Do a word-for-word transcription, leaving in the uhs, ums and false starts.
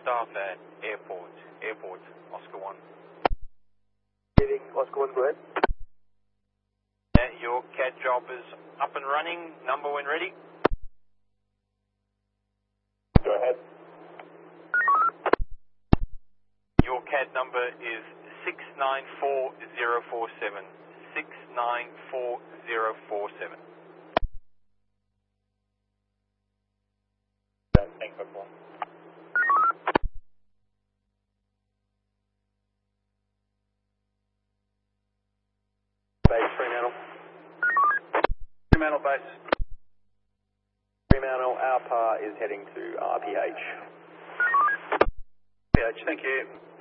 staff at airport. Airport, Oscar one. Leaving Oscar one, go ahead. Yeah, your C A D job is up and running. Number when ready. Go ahead. Your C A D number is six nine four zero four seven. six nine four zero four seven. Thanks for calling. Base Fremantle. Fremantle base. Fremantle, our par is heading to R P H. Yeah, thank you.